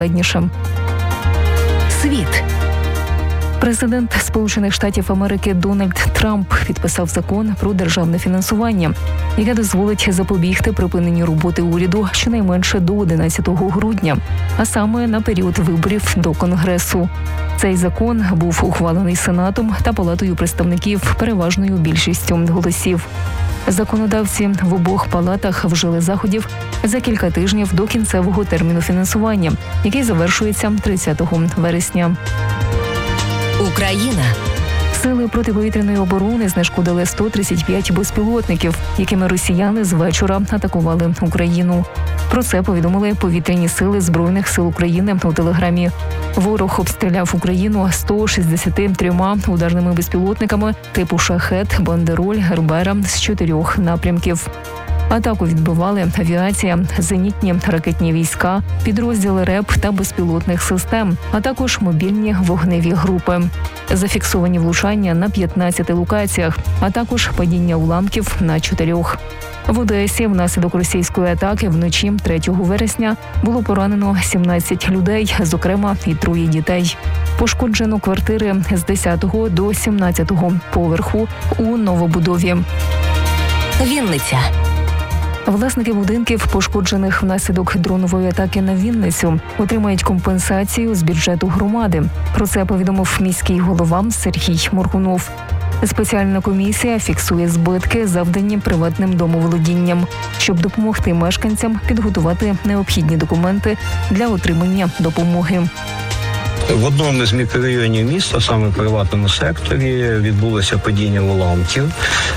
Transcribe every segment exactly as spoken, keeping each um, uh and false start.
найскладніше. Світ. Президент Сполучених Штатів Америки Дональд Трамп підписав закон про державне фінансування, яке дозволить запобігти припиненню роботи уряду щонайменше до одинадцятого грудня, а саме на період виборів до Конгресу. Цей закон був ухвалений Сенатом та Палатою представників переважною більшістю голосів. Законодавці в обох палатах вжили заходів за кілька тижнів до кінцевого терміну фінансування, який завершується тридцятого вересня. Україна. Сили протиповітряної оборони знешкодили сто тридцять п'ять безпілотників, якими росіяни з вечора атакували Україну. Про це повідомили повітряні сили Збройних сил України у Телеграмі. Ворог обстріляв Україну сто шістдесят три ударними безпілотниками типу «Шахет», «Бандероль», «Гербера» з чотирьох напрямків. Атаку відбивали авіація, зенітні ракетні війська, підрозділи РЕБ та безпілотних систем, а також мобільні вогневі групи. Зафіксовані влучання на п'ятнадцяти локаціях, а також падіння уламків на чотирьох. В Одесі внаслідок російської атаки вночі третього вересня було поранено сімнадцять людей, зокрема і троє дітей. Пошкоджено квартири з десятого до сімнадцятого поверху у новобудові. Вінниця. Власники будинків, пошкоджених внаслідок дронової атаки на Вінницю, отримають компенсацію з бюджету громади. Про це повідомив міський голова Сергій Моргунов. Спеціальна комісія фіксує збитки, завдані приватним домоволодінням, щоб допомогти мешканцям підготувати необхідні документи для отримання допомоги. В одному з мікрорайонів міста, саме в приватному секторі, відбулося падіння уламків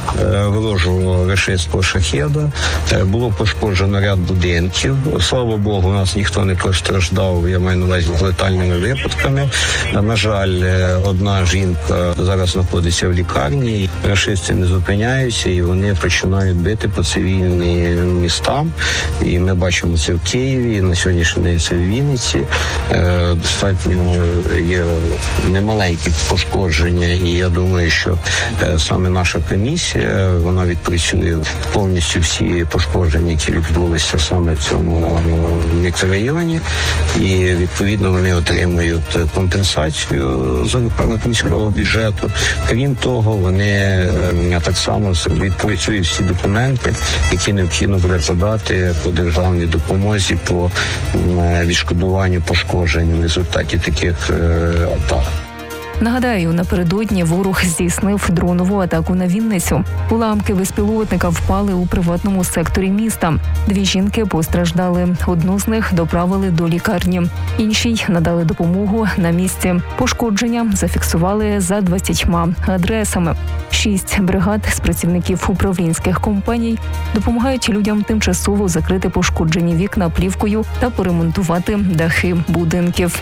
ворожого рашистського шахеда. Було пошкоджено ряд будинків. Слава Богу, у нас ніхто не постраждав, я маю на увазі, з летальними випадками. На жаль, одна жінка зараз знаходиться в лікарні. Рашисти не зупиняються і вони починають бити по цивільним містам. І ми бачимо це в Києві, на сьогоднішній день це в Вінниці. Достатньо є немаленькі пошкодження, і я думаю, що саме наша комісія, вона відпрацює повністю всі пошкодження, які відбулися саме в цьому мікрорайоні, і відповідно вони отримують компенсацію за рахунок міського бюджету. Крім того, вони так само відпрацюють всі документи, які необхідно буде подати по державній допомозі по відшкодуванню пошкоджень в результаті таких атак. Нагадаю, напередодні ворог здійснив дронову атаку на Вінницю. Уламки безпілотника впали у приватному секторі міста. Дві жінки постраждали. Одну з них доправили до лікарні. Іншій надали допомогу на місці. Пошкодження зафіксували за двадцятьма адресами. Шість бригад з працівників управлінських компаній допомагають людям тимчасово закрити пошкоджені вікна плівкою та поремонтувати дахи будинків.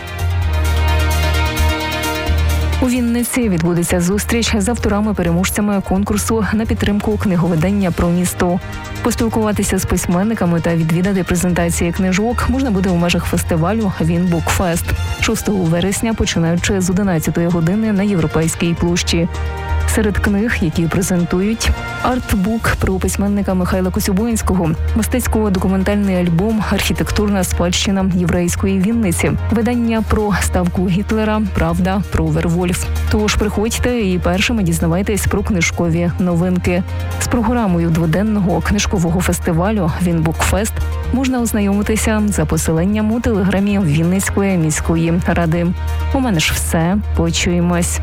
У Вінниці відбудеться зустріч з авторами-переможцями конкурсу на підтримку книговидання про місто. Поспілкуватися з письменниками та відвідати презентації книжок можна буде у межах фестивалю «Вінбукфест» шостого вересня, починаючи з одинадцятої години на Європейській площі. Серед книг, які презентують: артбук про письменника Михайла Коцюбинського, мистецько-документальний альбом «Архітектурна спадщина єврейської Вінниці», видання про ставку Гітлера «Правда про Вервольф». Тож приходьте і першими дізнавайтесь про книжкові новинки. З програмою дводенного книжкового фестивалю «Вінбукфест» можна ознайомитися за посиланням у телеграмі Вінницької міської ради. У мене ж все. Почуємось.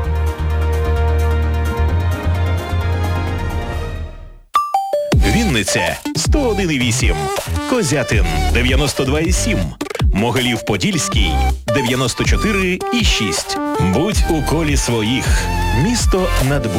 Вінниця сто один і вісім, Козятин дев'яносто два і сім, Могилів-Подільський дев'яносто чотири і шість. Будь у колі своїх. Місто над